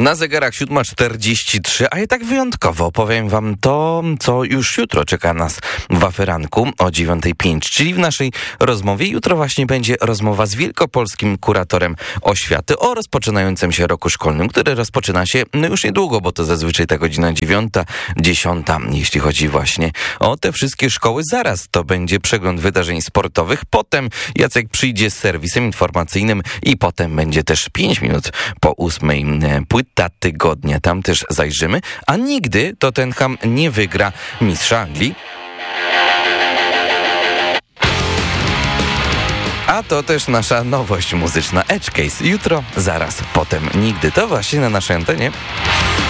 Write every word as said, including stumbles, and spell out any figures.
Na zegarach siódma czterdzieści trzy, a i tak wyjątkowo opowiem wam to, co już jutro czeka nas w aferanku o dziewiątej pięć, czyli w naszej rozmowie. Jutro właśnie będzie rozmowa z wielkopolskim kuratorem oświaty o rozpoczynającym się roku szkolnym, który rozpoczyna się no już niedługo, bo to zazwyczaj ta godzina dziewiąta, dziesiąta, jeśli chodzi właśnie o te wszystkie szkoły. Zaraz to będzie przegląd wydarzeń sportowych, potem Jacek przyjdzie z serwisem informacyjnym i potem będzie też pięć minut po ósmej płyta tygodnia. Tam też zajrzymy, a nigdy Tottenham nie wygra mistrza Anglii. A to też nasza nowość muzyczna Edge Case. Jutro, zaraz, potem, nigdy. To właśnie na naszej antenie.